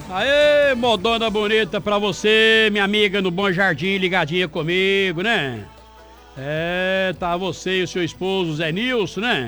Aê, modona bonita pra você, minha amiga no Bom Jardim, ligadinha comigo, né? É, tá você e o seu esposo, Zé Nilson, né?